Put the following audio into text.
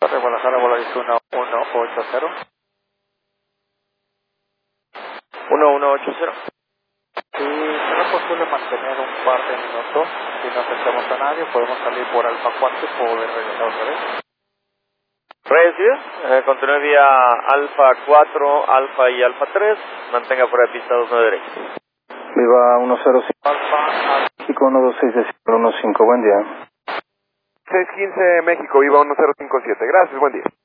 de Guadalajara, Volaris 1180. 1180. Si será posible mantener un par de minutos, si no aceptamos a nadie, podemos salir por Alfa 4 y poder regresar otra vez. Recibe, continúe vía Alfa 4, Alfa y Alfa 3, mantenga fuera de pista 29 derecho. Viva 105, Alfa, México 126 15, buen día. 615 México, Viva 1057, gracias, buen día.